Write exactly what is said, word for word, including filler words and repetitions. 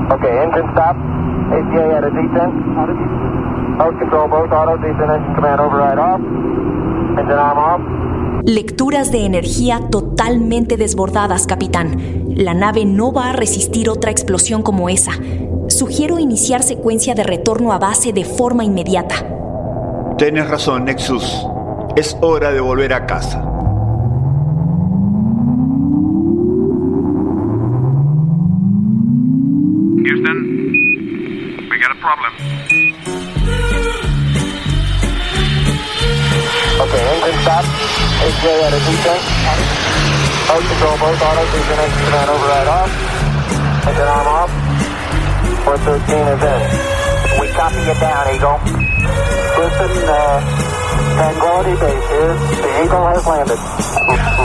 Okay, engine stop. A T A at a descent. Host control, both auto, descent engine command override off. Engine arm off. Lecturas de energía totalmente desbordadas, capitán. La nave no va a resistir otra explosión como esa. Sugiero iniciar secuencia de retorno a base de forma inmediata. Tienes razón, Nexus. Es hora de volver a casa. Houston, we got a problem. Okay, engine stop. A T A at a descent. Host control, both auto, descent engine command override off. Engine arm off. four thirteen is in. We copy you down, Eagle. Houston, uh, Tranquility Base here. The Eagle has landed.